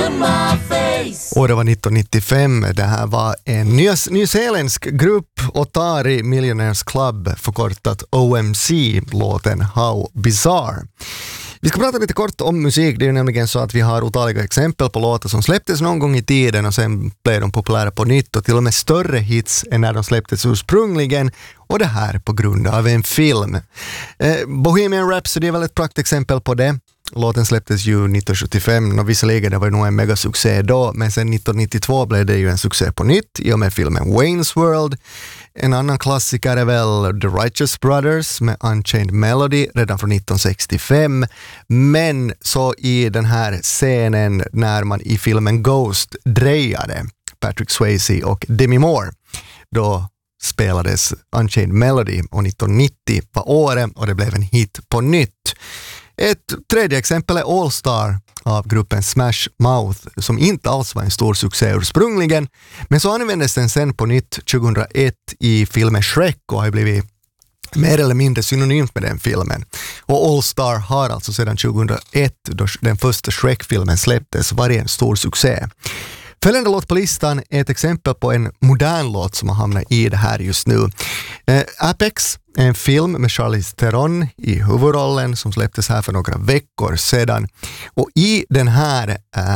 Och det var 1995. Det här var en nyzeeländsk grupp, Otari Millionaires Club, förkortat OMC, låten How Bizarre. Vi ska prata lite kort om musik. Det är ju nämligen så att vi har otaliga exempel på låtar som släpptes någon gång i tiden och sen blev de populära på nytt och till och med större hits än när de släpptes ursprungligen, och det här på grund av en film. Bohemian Rhapsody är väl ett praktexempel på det. Låten släpptes ju 1975 och visserligen det var nog en megasuccé då, men sen 1992 blev det ju en succé på nytt i och med filmen Wayne's World. En annan klassiker är väl The Righteous Brothers med Unchained Melody redan från 1965, men så i den här scenen när man i filmen Ghost drejade Patrick Swayze och Demi Moore, då spelades Unchained Melody och 1990 var året och det blev en hit på nytt. Ett tredje exempel är All Star av gruppen Smash Mouth, som inte alls var en stor succé ursprungligen, men så användes den sen på nytt 2001 i filmen Shrek och har blivit mer eller mindre synonymt med den filmen. Och All Star har alltså sedan 2001, då den första Shrek-filmen släpptes, varit en stor succé. Följande låt på listan är ett exempel på en modern låt som har hamnat i det här just nu. Apex är en film med Charlize Theron i huvudrollen som släpptes här för några veckor sedan. Och i den här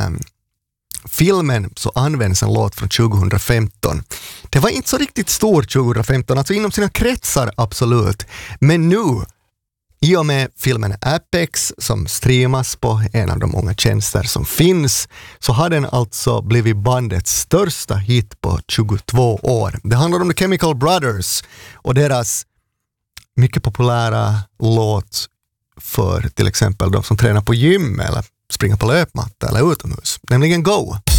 filmen så används en låt från 2015. Det var inte så riktigt stor 2015, alltså inom sina kretsar absolut. Men nu, i och med filmen Apex som streamas på en av de många tjänster som finns, så har den alltså blivit bandets största hit på 22 år. Det handlar om The Chemical Brothers och deras mycket populära låt för till exempel de som tränar på gym eller springer på löpmatta eller utomhus, nämligen Go!